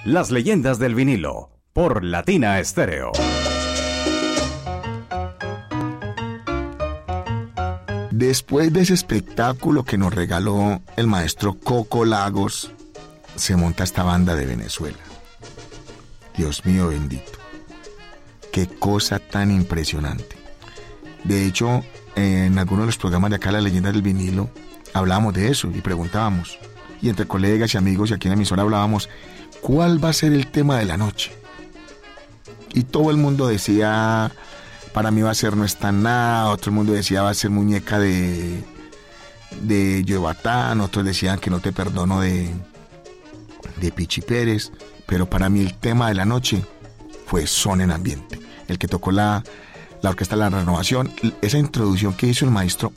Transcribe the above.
Las leyendas del vinilo, por Latina Estéreo. Después de ese espectáculo que nos regaló el maestro Coco Lagos, se monta esta banda de Venezuela. Dios mío bendito. Qué cosa tan impresionante. De hecho, en algunos de los programas de acá, Las Leyendas del Vinilo, hablábamos de eso y preguntábamos. Y entre colegas y amigos y aquí en la emisora hablábamos, ¿cuál va a ser el tema de la noche? Y todo el mundo decía, para mí va a ser No está nada, otro mundo decía va a ser Muñeca de Yobatán, otros decían que No te perdono de Pichi Pérez, pero para mí el tema de la noche fue Son en Ambiente, el que tocó la orquesta de La Renovación, esa introducción que hizo el maestro